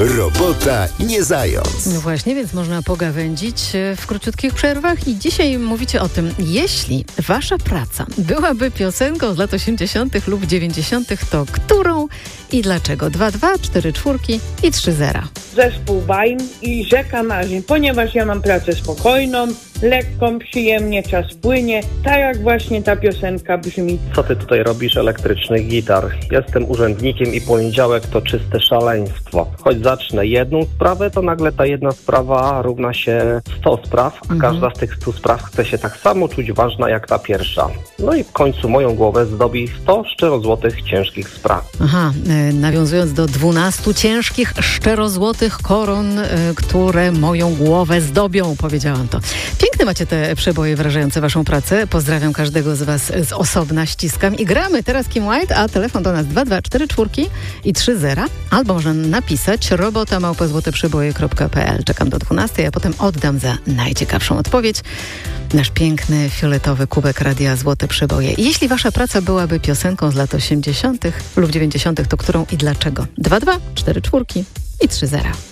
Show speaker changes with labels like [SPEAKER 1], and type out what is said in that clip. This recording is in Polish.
[SPEAKER 1] Robota nie zając.
[SPEAKER 2] No właśnie, więc można pogawędzić w króciutkich przerwach i dzisiaj mówicie o tym, jeśli wasza praca byłaby piosenką z lat 80. lub 90., to którą i dlaczego? 2-2, 4-4 i 3-0.
[SPEAKER 3] Zespół Bain i Rzeka Marzeń, ponieważ ja mam pracę spokojną, lekką, przyjemnie, czas płynie, tak jak właśnie ta piosenka brzmi.
[SPEAKER 4] Co ty tutaj robisz, elektrycznych gitar? Jestem urzędnikiem i poniedziałek to czyste szaleństwo. Choć zacznę jedną sprawę, to nagle ta jedna sprawa równa się 100 spraw, a każda z tych 100 spraw chce się tak samo czuć ważna jak ta pierwsza. No i w końcu moją głowę zdobi 100 szczerozłotych ciężkich spraw.
[SPEAKER 2] Aha, nawiązując do 12 ciężkich, szczerozłotych koron, które moją głowę zdobią, powiedziałam to. Piękne macie te przeboje wyrażające waszą pracę. Pozdrawiam każdego z was z osobna, ściskam i gramy teraz Kim White, a telefon do nas 2244 i 30, albo można napisać robota@złoteprzeboje.pl. Czekam do 12, a potem oddam za najciekawszą odpowiedź nasz piękny fioletowy kubek Radia Złote Przeboje. Jeśli wasza praca byłaby piosenką z lat 80. lub 90., to którą i dlaczego? 2-2, 4-4 i 3-0.